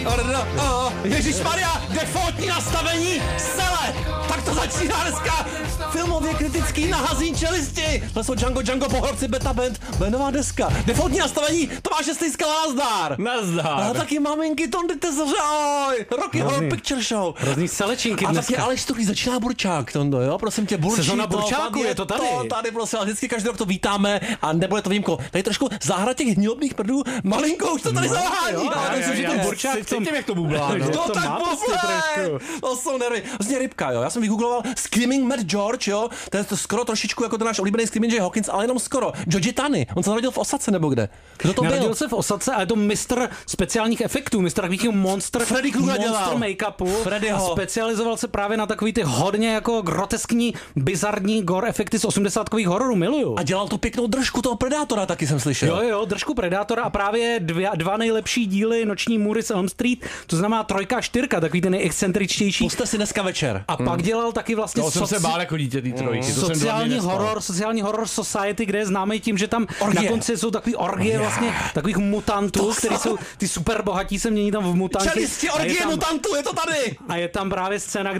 Ježišmarja, defaultní nastavení, sele! Tak to začíná dneska filmově kritický nahazí čelisti. To jsou Django pohorci Beta Band, bude nová deska. Defaultní nastavení, Tomáše Stejskal, nazdar. Nazdar. A taky maminky Tondy Tesaře, ahoj. Rocky Horror Picture Show. Hrozný selečinky dneska. A taky Aleš Stuchlý, začíná Burčák, Tondo, jo, prosím tě, Burčí. Sezona Burčáku, je to tady. Tady, prosím, a vždycky každý rok to vítáme a nebude to výjimko. Tady trošku záhra těch hnilobných prdů, malinko už to tady zavání. Burčák, cítím, jak to bublá. No tak bublé, to jsou nervy. Vlastně rybka, jo, já jsem vygoogloval Screaming Mad George, jo, to je to skoro trošičku jako ten náš oblíbený Screaming Jay Hawkins, ale jenom skoro. George Tany, on se narodil v Osadce nebo kde? Kdo to byl? Narodil se v Osadce a je to mistr speciálních efektů, mistr takových monster make-upu a specializoval se právě na takový ty hodně jako groteskní, bizarní gore efekty z 80kových hororů, miluju. A dělal tu pěknou držku toho Predátora, taky jsem slyšel. Jo, držku Predátora a právě dva nejlepší díly Noční můry z Elm Street, to znamená 3 a 4, takový ten nejexcentričtější. Puste si dneska večer. A pak dělal taky vlastně jsem se bál jako dítě ty trojky. Sociální horror society, kde je známý tím, že tam na konci jsou takový orgie vlastně takových mutantů, kteří jsou ty super bohatí, se mění tam v mutanty. Čelisti orgie mutantů, je to tady. A je tam právě scéna,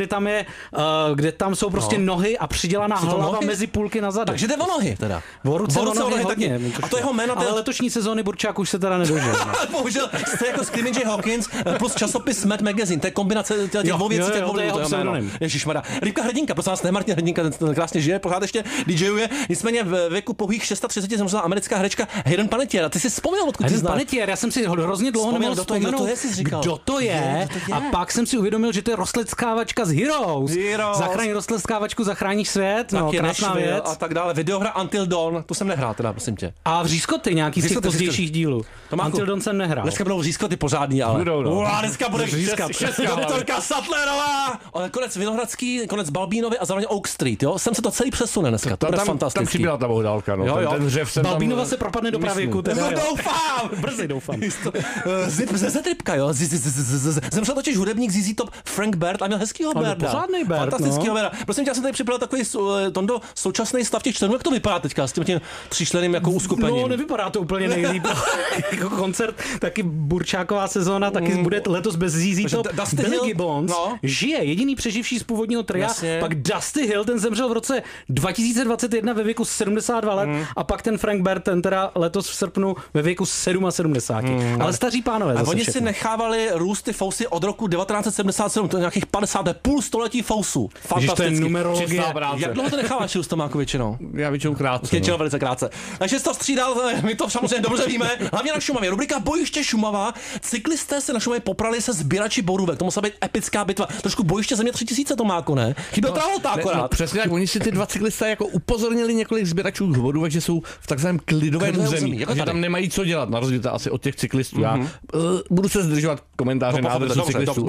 kde tam jsou prostě nohy a přidělaná hlava mezi půlky na zadek. Takže jde o nohy teda. O ruce o nohy hodně. A to jeho jméno, ale letošní sezóny Burčák už se teda nedožil. Bohužel jste jako Screaming Jay Hawkins plus časopis Mad Magazine, to je kombinace těch dvou věcí, těch dvou. Ježišmarja. Rybka Hrdinka, prosím vás, ne Martin Hrdinka, ten krásně žije, pořád ještě DJuje. Nicméně v věku pouhých 630 zemřela americká herečka Hayden Panettiere. Ty si vzpomněl, odkud ty znáš? Panettiere, já jsem si hrozně dlouho nemohl vzpomenout, kdo to je. A pak jsem si uvědomil, že to je rostleckávačka z Heroes. Zachraň rostleskávačku, zachráníš svět. No, krásná věc. A tak dále. Videohra Until Dawn, tu jsem nehrál teda, prosím tě. A vřízkoty nějaký z těch pozdějších dílů. Until Dawn jsem nehrál. Dneska budou vřízkoty pořádný, ale. Dneska bude doktorka Sattlerová. Konec Vinohradský, konec Balbínovy a zároveň Oak Street, jo? Sem se to celý přesune dneska. To bude fantastický. Tam přibyla ta bohdálka, no. Balbínova se propadne do pravěku. Doufám. Brzy doufám. Ze Tripka, jo. Zemřel totiž hudebník ZZ Top Frank Baird a měl hezkýho Bairda. Pořádnej Baird. Fantastickýho Bairda. Prosím tě, já jsem tady připravil takový Tondo současný stav těch členů. Jak to vypadá teďka s tím tříčlenným jako uskupením? No, nevypadá to úplně nejlíp. Jako koncert, taky Burčáková sezóna, taky bude letos bez ZZ Top. Billy Gibbons žije, jediný přeživší z původního tria. Pak Dusty Hill, ten zemřel v roce 2021 ve věku 72 let a pak ten Frank Baird, ten teda letos v srpnu ve věku 77. Ale staří pánové. A oni si nechávali růst ty fousy od roku 1977, to je nějakých 50, půl století fousů. Fantastický. Jak dlouho to necháváš růst, Tomáku, většinou? Já většinou krátce. Většinou velice krátce. Takže jsi to střídal, my to samozřejmě dobře víme. Hlavně na Šumavě. Rubrika Bojiště Šumava. Cyklisté se na Šumavě poprali se sběrači borůvek. To musela být epická bitva. Trošku Bojiště země 3000, Tomáku, ne? Chyběl Travolta akorát. No, přesně tak, oni si ty dva cyklisté jako upozornili několik sběračů borůvek, že jsou v takzvaném klidovém území, jako že tam nemají co dělat, na rozdíl asi od těch cyklistů. Já budu se zdržovat komentáře na adresu cyklistů,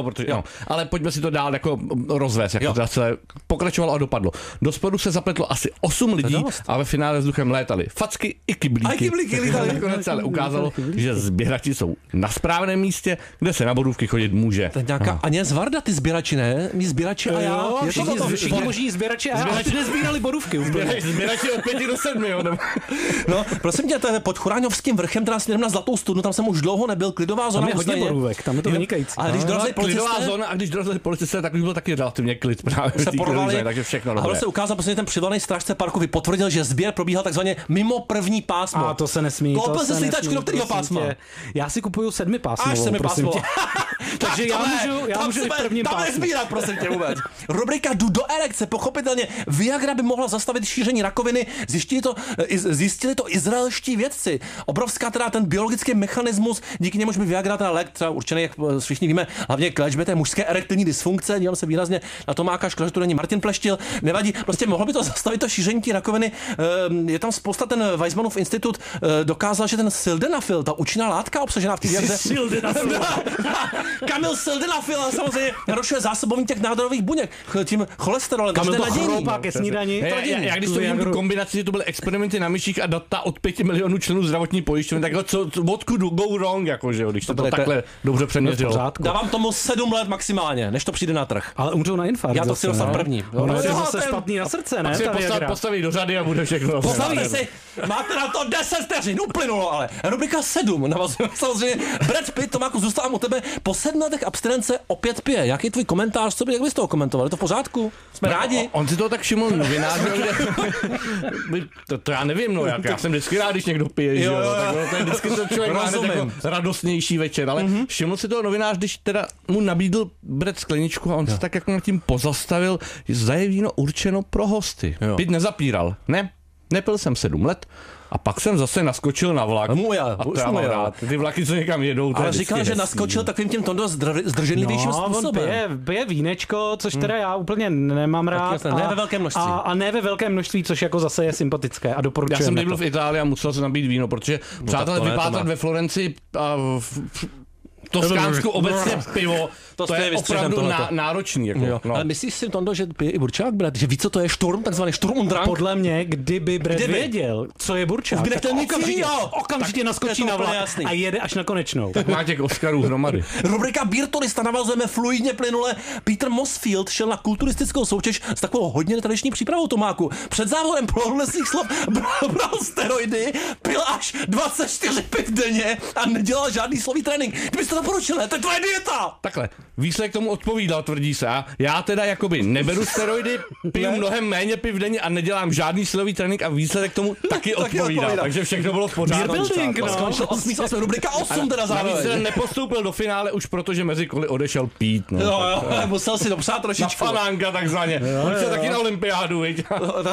ale pojďme si to dál jako rozvést, jak to zase pokračovalo a dopadlo. Do spodu se zapletlo asi 8 lidí a ve finále vzduchem létali facky i kyblíky. Nakonec ale ukázalo, že sběrači jsou na správném místě, kde se na borůvky chodit může. To je nějaká Aně Zvarda, ty sběrači, ne? My sběrači a já. Všichni možní sběrači a já, ale nezbírali borůvky. Sběrači od 5 do 7, jo. No, prosím tě, to je pod Churáňovským vrchem, teda směrem na Zlatou studnu, tam jsem už dlouho nebyl, klidová zóna. Tam je hodně borůvek, tam je to vynikající. Ale když dorazili policisté, zóna, a když dorazili policisté, tak už byl taky relativně klid právě v té klidu, takže všechno dobré. A se ukázal, protože ten přivolaný strážce parku potvrdil, že sběr probíhal takzvaně mimo první pásmo. A to se nesmí. Koupil jsi slítačku do kterého pásma? Já si kupuju 7 pásmo. Až 7 pásmo. Takže já můžu i v prvním pásmu. Tam nezbírat, prosím tě, vůbec. Rubrika Jdu do erekce, pochopitelně Viagra by mohla zastavit šíření rakoviny, zjistili to izraelští vědci. Obrovská teda ten biologický mechanismus, díky němuž by Viagra teda lék, třeba určený, jak všichni víme, hlavně k léčbě té mužské erektilní dysfunkce, dívám se výrazně na Tomáka, škoda, že tu není Martin Pleštil, nevadí, prostě mohlo by to zastavit to šíření té rakoviny. Je tam spousta, ten Weizmannův institut dokázal, že ten sildenafil, ta účinná látka obsažená v té Viagře. Sildenafil. Kamil Sildenafil samozřejmě narušuje zásobování těch nádorových buněk tím cholesterolem. Kamil to chroupá ke snídani. Já když to vidím tu kombinaci, že to byly experimenty na myších a data od 5 milionů členů zdravotní pojišťovny, takhle what could go wrong, jakože, když to takhle dobře přeměřilo. Dávám tomu 7 let maximálně, než to přijde na trh. Ale umřou na infarkt. Já to chci dostat první. No, je zase špatný na srdce, ne? Postaví do řady a bude všechno. Postaví si, máte na to 10 vteřin, uplynulo ale. Rubrika 7, navazuje samozřejmě. Brad Pitt, Tomáku, zůstávám u tebe. Po 7 letech abstinence opět pije. Jaký je tvůj komentář, jak bys toho komentoval? Je to v pořádku? Jsme rádi? On si to tak všiml novinář, to já nevím, no, já jsem vždycky rád, když někdo pije, že jo, tak to je vždycky to člověk má jako radostnější večer, ale všiml si toho novinář, když teda mu nabídl Brad skleničku a on se tak jako nad tím pozastavil, že zda je víno určeno pro hosty. Pitt nezapíral. Ne, nepil jsem 7 let. A pak jsem zase naskočil na vlak. Ty vlaky, co někam jedou. Ale říkal, že naskočil takovým tím Tondo zdrženlivějším způsobem. On pije vínečko, což teda já úplně nemám rád. Ne ve velkém množství. A ne ve velkém množství, což jako zase je sympatické a doporučujeme. Já jsem byl v Itálii a musel se nabít víno, protože přátelé vypátrat ve Florencii a Toskánsku obecně pivo, to je opravdu náročný. Jako, Ale myslíš si, Tondo, že pije i burčák, Brad? Že ví, co to je šturm, takzvaný šturm und drang? Podle mě, kdyby Brad věděl, co je burčák, tak okamžitě naskočí na vlak a jede až na konečnou. Tak má těch Oscarů hromady. Rubrika Beer Tourista, navazujeme fluidně, plynule. Peter Mosfield šel na kulturistickou soutěž s takovou hodně netradiční přípravou, Tomáku. Před závodem plnohodnotných slov bral steroidy, pil až 24 piv denně a nedělal žádný slový trénink. Kdybyste to doporučil, ne? To je tvoje dieta! Takhle, výsledek tomu odpovídal, tvrdí se. Já teda jakoby neberu steroidy, piju mnohem méně piv denně a nedělám žádný silový trénink a výsledek tomu taky odpovídal. Takže všechno bylo v pořádku. Skončil jsme rubrika 8 teda zároveň. Navíc nepostoupil do finále už protože mezi koly odešel pít. No, musel si dopřát trošičku. Na fanánka takzvaně. On šel taky na olympiádu, viď?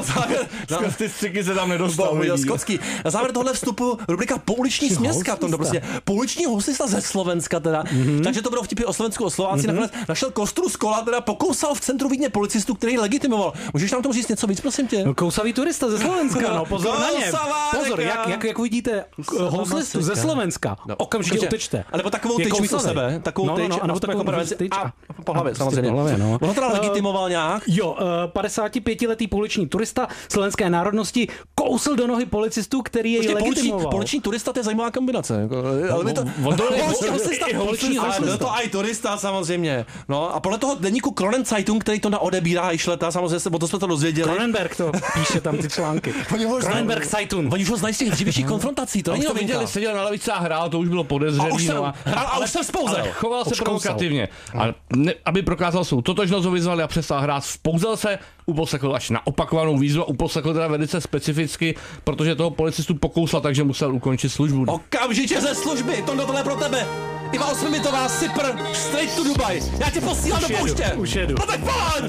Skrz ty střiky se tam nedostal. Na závěr tohle vstupu rubrika pouliční směska. Pouliční houslista ze Slovenska teda. Takže to bylo vtipy o Slovensku, o Slováci. Nakonec našel kostru z kola, teda pokousal v centru Vídně policistu, který legitimoval. Můžeš nám tomu říct něco víc, prosím tě? No, kousavý turista ze Slovenska, no pozor na ně. Pozor, jak vidíte houslistu ze Slovenska, okamžitě utečte. Alebo takovou tyč místo sebe, takovou tyč, nebo takovou tyč a po hlavě samozřejmě. On teda legitimoval nějak? Jo, 55letý pouliční turista slovenské národnosti kousl do nohy policistů, který jej legitimoval. Pouliční turista, to je zajímavá kombinace. Ale to to aj turista samozřejmě. No a podle toho deníku Kronenzeitung, který to odebírá i šleta, samozřejmě o to jsme to dozvěděli. Kronenberg to píše tam ty články. Kronenberg Zeitung. Oni už ho znají z těch dřívějších konfrontací, to není novinka. Seděl na lavici a hrál, to už bylo podezřelý. A už jsem spouzel. Ale choval se provokativně. Aby prokázal svou totožnost, ho vyzvali a přestal hrát. Spouzel se, uposlechl až na opakovanou výzvu a uposlechl teda velice specificky, protože toho policistu pokousla, takže musel ukončit službu. Okamžitě ze služby, tohle pro tebe. Iva Osmitová, Cypr, straight to Dubai. Já tě posílám do pouště. Už jedu. No tak pojď!